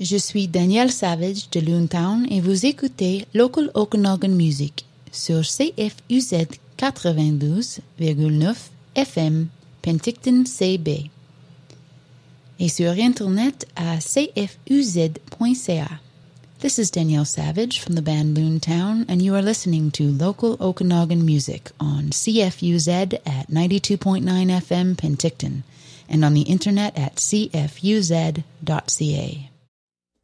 Je suis Danielle Savage de Loontown et vous écoutez Local Okanagan Music sur CFUZ 92,9 FM Penticton CB et sur Internet à cfuz.ca. This is Danielle Savage from the band Loontown, and you are listening to Local Okanagan Music on CFUZ at 92.9 FM Penticton and on the internet at cfuz.ca.